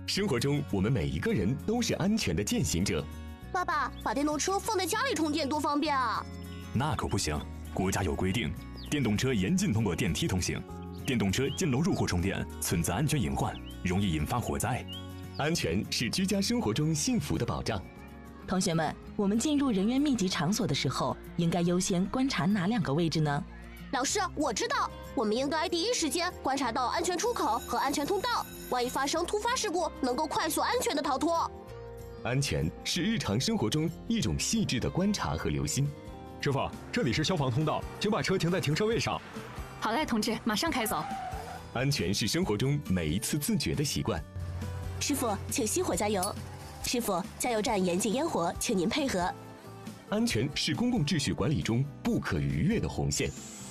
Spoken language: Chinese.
生活中，我们每一个人都是安全的践行者。 爸爸，把电动车放在家里充电多方便啊！ 那可不行，国家有规定，电动车严禁通过电梯通行，电动车进楼入户充电存在安全隐患，容易引发火灾。 安全是居家生活中幸福的保障。 同学们，我们进入人员密集场所的时候，应该优先观察哪2个位置呢？ 老师，我知道，我们应该第一时间观察到安全出口和安全通道，万一发生突发事故，能够快速安全的逃脱。 安全是日常生活中一种细致的观察和留心。 师傅，这里是消防通道，请把车停在停车位上。 好嘞，同志，马上开走。 安全是生活中每一次自觉的习惯。 师傅，请熄火加油。师傅，加油站严禁烟火，请您配合。 安全是公共秩序管理中不可逾越的红线。